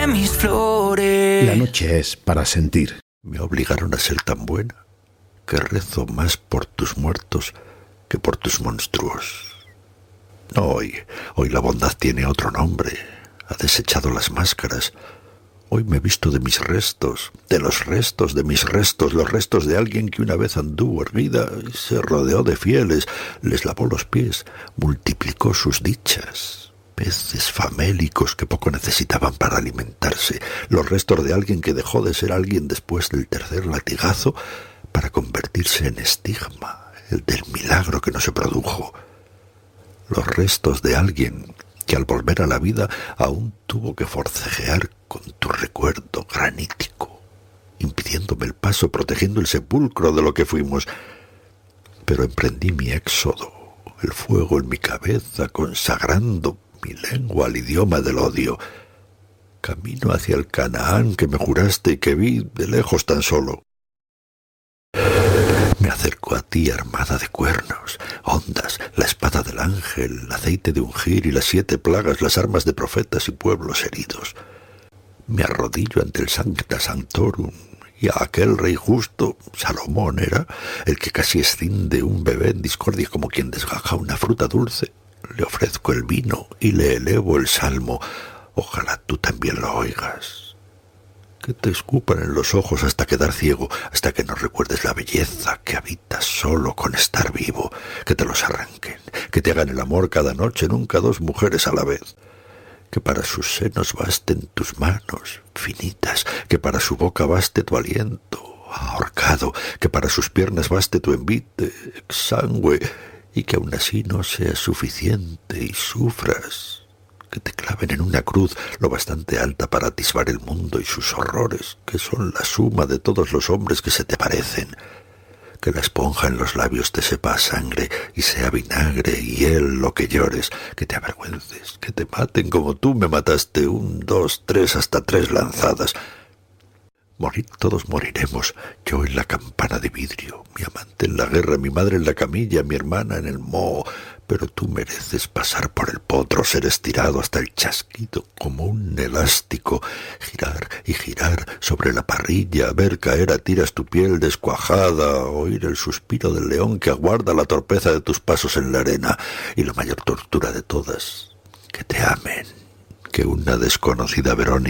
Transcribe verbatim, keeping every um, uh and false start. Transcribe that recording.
de mis flores. La noche es para sentir. Me obligaron a ser tan buena que rezo más por tus muertos que por tus monstruos. No, hoy, hoy la bondad tiene otro nombre. Ha desechado las máscaras. Hoy me he visto de mis restos, de los restos de mis restos, los restos de alguien que una vez anduvo erguida y se rodeó de fieles, les lavó los pies, multiplicó sus dichas. Peces famélicos que poco necesitaban para alimentarse, los restos de alguien que dejó de ser alguien después del tercer latigazo para convertirse en estigma, el del milagro que no se produjo. Los restos de alguien que al volver a la vida aún tuvo que forcejear con tu recuerdo granítico, impidiéndome el paso, protegiendo el sepulcro de lo que fuimos. Pero emprendí mi éxodo, el fuego en mi cabeza, consagrando mi lengua al idioma del odio. Camino hacia el Canaán que me juraste y que vi de lejos tan solo. Me acerco a ti armada de cuernos, ondas, la espada del ángel, el aceite de ungir y las siete plagas, las armas de profetas y pueblos heridos. Me arrodillo ante el Sancta Sanctorum y a aquel rey justo, Salomón era, el que casi escinde un bebé en discordia como quien desgaja una fruta dulce. Le ofrezco el vino y le elevo el salmo. Ojalá tú también lo oigas. Que te escupan en los ojos hasta quedar ciego, hasta que no recuerdes la belleza que habitas solo con estar vivo, que te los arranquen, que te hagan el amor cada noche, nunca dos mujeres a la vez, que para sus senos basten tus manos finitas, que para su boca baste tu aliento ahorcado, que para sus piernas baste tu envite exangüe, y que aún así no sea suficiente y sufras. Que te claven en una cruz lo bastante alta para atisbar el mundo y sus horrores, que son la suma de todos los hombres que se te parecen. Que la esponja en los labios te sepa a sangre y sea vinagre y hiel lo que llores. Que te avergüences, que te maten como tú me mataste, un, dos, tres, hasta tres lanzadas. Morir todos moriremos, yo en la campana de vidrio, mi amante en la guerra, mi madre en la camilla, mi hermana en el moho, pero tú mereces pasar por el potro, ser estirado hasta el chasquido como un elástico, girar y girar sobre la parrilla, ver caer a tiras tu piel descuajada, oír el suspiro del león que aguarda la torpeza de tus pasos en la arena, y la mayor tortura de todas, que te amen, que una desconocida Verónica